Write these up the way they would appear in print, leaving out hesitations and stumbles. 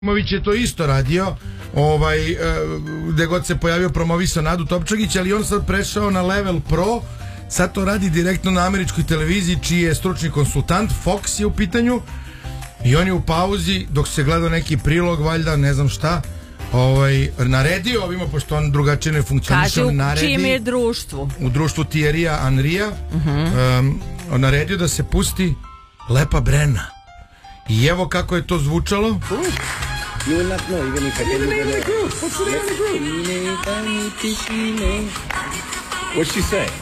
Mović je to isto radio, gde god se pojavio promovisao Nadu Topčagić, ali on sad prešao na Level Pro, sad to radi direktno na američkoj televiziji, čiji je stručni konsultant, Fox je u pitanju, i on je u pauzi dok se gleda neki prilog, valjda, ne znam šta, naredio ovima, pošto on drugačije ne funkcioniše, kaže u čijem je društvu, u društvu Thierrya Henrya, naredio da se pusti Lepa Brena. I evo kako je to zvučalo. You will not know even if I tell you the name. What's the name of the group? What's she say?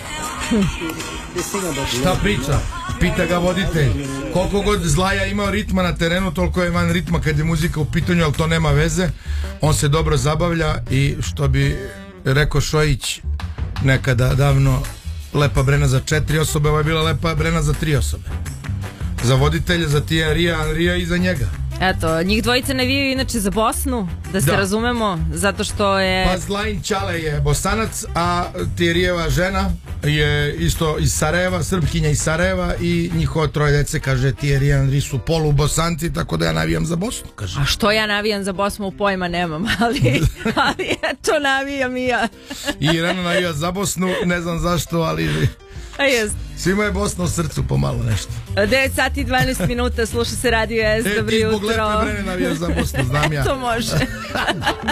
Šta priča? Pita ga voditelj. Koliko god Zlaja imao ritma na terenu, toliko je van ritma kad je muzika u pitanju, ali to nema veze. On se dobro zabavlja i što bi rekao Šojić nekada davno, Lepa Brena za 4 osobe, ovo je bila Lepa Brena za 3 osobe. Za voditelja, za Thierrya Henrya i za njega. Eto, njih dvojice navijaju inače za Bosnu, da se razumemo, zato što je... Pa Zlajin Ćale je Bosanac, a Thierryjeva žena je isto iz Sarajeva, Srpkinja iz Sarajeva, i njihovo 3 dece, kaže, Thierry Henry su polubosanci, tako da ja navijam za Bosnu, kaže. A što ja navijam za Bosnu, pojma nemam, ali eto, navijam i ja. I Irena navija za Bosnu, ne znam zašto, ali... A jest. Svima je Bosna u srcu pomalo nešto. 9 sati i 12 minuta, sluša se Radio S, dobro jutro. Ti zbog Lepe Brene navijaš za Bosnu, znam ja. To može.